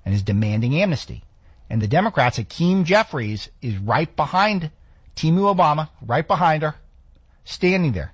and is demanding amnesty. And the Democrats, Hakeem Jeffries, is right behind Timu Obama, right behind her, standing there.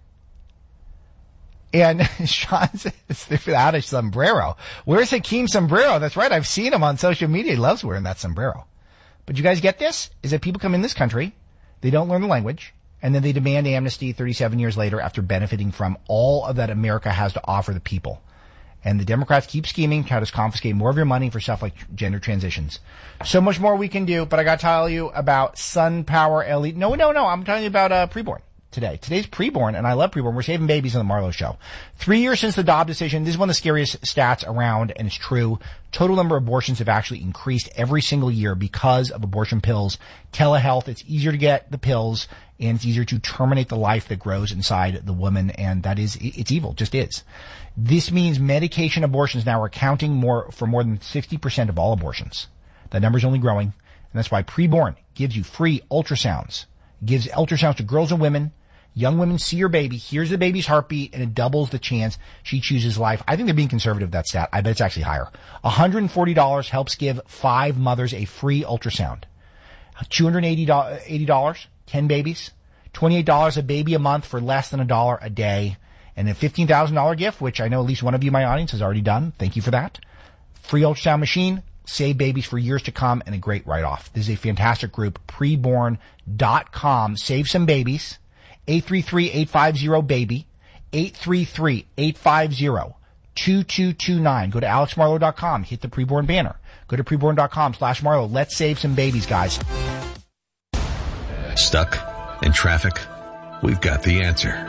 And Sean says they're without a sombrero. Where's Hakeem's sombrero? That's right. I've seen him on social media. He loves wearing that sombrero. But you guys get this? Is that people come in this country, they don't learn the language, and then they demand amnesty 37 years later after benefiting from all of that America has to offer the people. And the Democrats keep scheming, try to confiscate more of your money for stuff like gender transitions. So much more we can do, but I got to tell you about SunPower LED. No, I'm telling you about preborn today. Today's preborn, and I love preborn. We're saving babies on the Marlowe Show. 3 years since the Dobbs decision. This is one of the scariest stats around, and it's true. Total number of abortions have actually increased every single year because of abortion pills. Telehealth, it's easier to get the pills, and it's easier to terminate the life that grows inside the woman, and that is, it's evil, just is. This means medication abortions now are accounting for more than 60% of all abortions. That number's only growing, and that's why preborn gives you free ultrasounds. It gives ultrasounds to girls and women. Young women see your baby, hears the baby's heartbeat, and it doubles the chance she chooses life. I think they're being conservative, that stat. I bet it's actually higher. $140 helps give 5 mothers a free ultrasound. $280, 10 babies. $28 a baby a month for less than $1 a day. And a $15,000 gift, which I know at least one of you in my audience has already done. Thank you for that. Free ultrasound machine, save babies for years to come, and a great write-off. This is a fantastic group, preborn.com. Save some babies. 833-850-BABY. 833-850-2229. Go to alexmarlowe.com. Hit the preborn banner. Go to preborn.com/Marlowe. Let's save some babies, guys. Stuck in traffic? We've got the answer.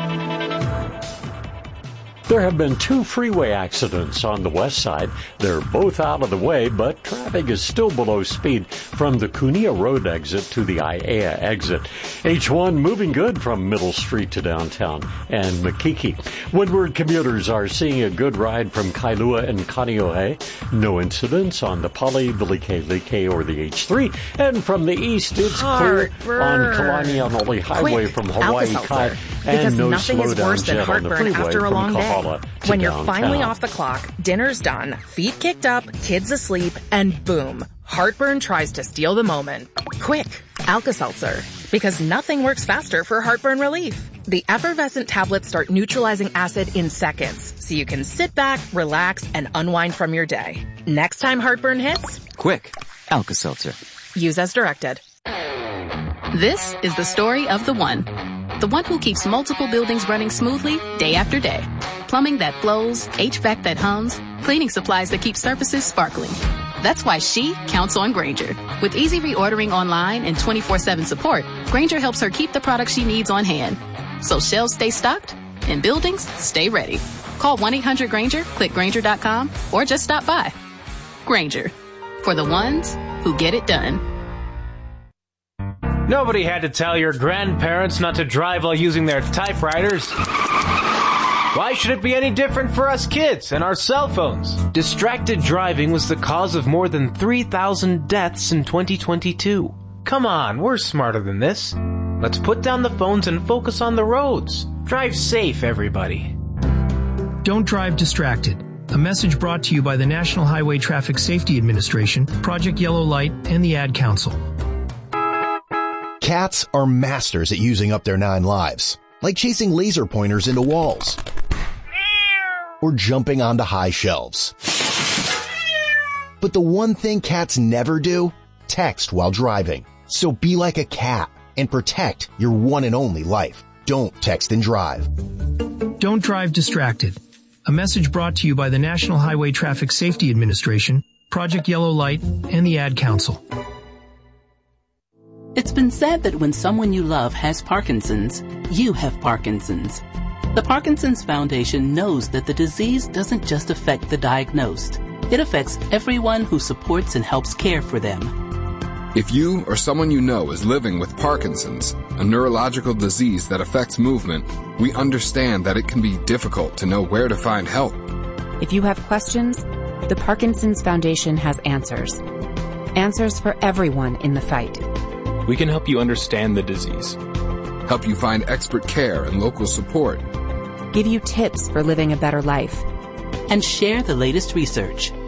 There have been 2 freeway accidents on the west side. They're both out of the way, but traffic is still below speed from the Cunha Road exit to the Aiea exit. Each one moving good from Middle Street to downtown and Makiki. Windward commuters are seeing a good ride from Kailua and Kaneohe. No incidents on the Pali, the Like or the H3. And from the east, it's clear on Kalanianoli Highway from Hawaii Kai. And no nothing is worse than slowdowns yet on the heartburn freeway after a long from day. When you're downtown. finally off the clock, dinner's done, feet kicked up, kids asleep, and boom, heartburn tries to steal the moment. Quick, Alka-Seltzer. Because nothing works faster for heartburn relief. The effervescent tablets start neutralizing acid in seconds, so you can sit back, relax, and unwind from your day. Next time heartburn hits, quick, Alka-Seltzer. Use as directed. This is the story of the one who keeps multiple buildings running smoothly day after day. Plumbing that flows, HVAC that hums, cleaning supplies that keep surfaces sparkling. That's why she counts on Grainger. With easy reordering online and 24/7 support, Grainger helps her keep the products she needs on hand. So shelves stay stocked and buildings stay ready. Call 1-800-GRAINGER, click Grainger.com, or just stop by. Grainger, for the ones who get it done. Nobody had to tell your grandparents not to drive while using their typewriters. Why should it be any different for us kids and our cell phones? Distracted driving was the cause of more than 3,000 deaths in 2022. Come on, we're smarter than this. Let's put down the phones and focus on the roads. Drive safe, everybody. Don't drive distracted. A message brought to you by the National Highway Traffic Safety Administration, Project Yellow Light, and the Ad Council. Cats are masters at using up their 9 lives, like chasing laser pointers into walls or jumping onto high shelves. But the one thing cats never do, text while driving. So be like a cat and protect your one and only life. Don't text and drive. Don't drive distracted. A message brought to you by the National Highway Traffic Safety Administration, Project Yellow Light, and the Ad Council. It's been said that when someone you love has Parkinson's, you have Parkinson's. The Parkinson's Foundation knows that the disease doesn't just affect the diagnosed. It affects everyone who supports and helps care for them. If you or someone you know is living with Parkinson's, a neurological disease that affects movement, we understand that it can be difficult to know where to find help. If you have questions, the Parkinson's Foundation has answers. Answers for everyone in the fight. We can help you understand the disease. Help you find expert care and local support. Give you tips for living a better life. And share the latest research.